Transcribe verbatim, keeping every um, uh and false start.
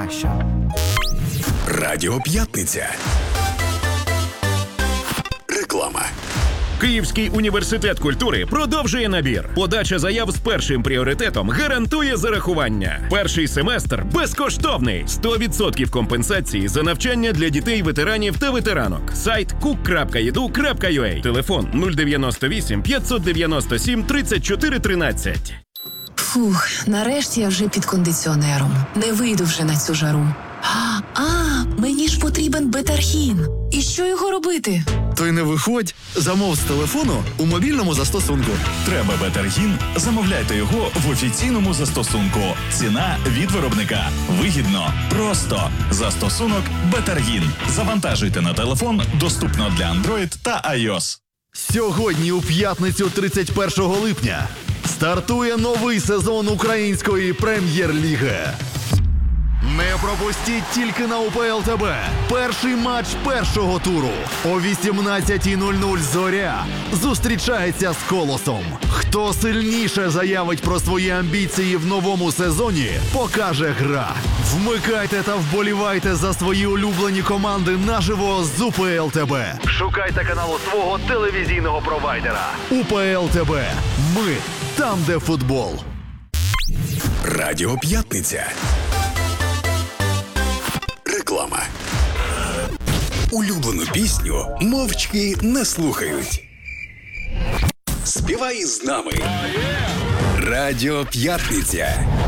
краще. Радіо П'ятниця. Реклама. Київський університет культури продовжує набір. Подача заяв з першим пріоритетом гарантує зарахування. Перший семестр безкоштовний. сто відсотків компенсації за навчання для дітей, ветеранів та ветеранок. Сайт кук крапка і ді ю крапка ю а. Телефон нуль дев'яносто вісім п'ятсот дев'яносто сім тридцять чотири тринадцять. Фух, нарешті я вже під кондиціонером. Не вийду вже на цю жару. А, а, мені ж потрібен бетаргін. І що його робити? То й не виходь. Замов з телефону у мобільному застосунку. Треба бетаргін? Замовляйте його в офіційному застосунку. Ціна від виробника. Вигідно. Просто. Застосунок Бетаргін. Завантажуйте на телефон. Доступно для Android та iOS. Сьогодні, у п'ятницю тридцять першого липня, стартує новий сезон української прем'єр-ліги. Не пропустіть тільки на УПЛ ТБ. Перший матч першого туру. О вісімнадцятій нуль нуль «Зоря» зустрічається з «Колосом». Хто сильніше заявить про свої амбіції в новому сезоні, покаже гра. Вмикайте та вболівайте за свої улюблені команди наживо з УПЛ ТБ. Шукайте каналу свого телевізійного провайдера. УПЛ ТБ. Ми там, де футбол. Радіо П'ятниця. Реклама. Улюблену пісню мовчки не слухають. Співай з нами. Радіо П'ятниця.